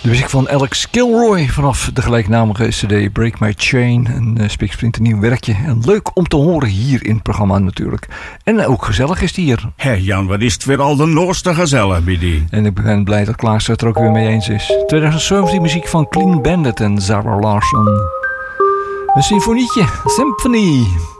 De muziek van Alex Kilroy vanaf de gelijknamige cd Break My Chain. Een spiksplinternieuw werkje. En leuk om te horen hier in het programma natuurlijk. En ook gezellig is het hier. Hé Jan, wat is het weer al de noorste gezellig, Biddy. En ik ben blij dat Klaas het er ook weer mee eens is. 2017 muziek van Clean Bandit en Zara Larsson. Een symfonietje, Symphony.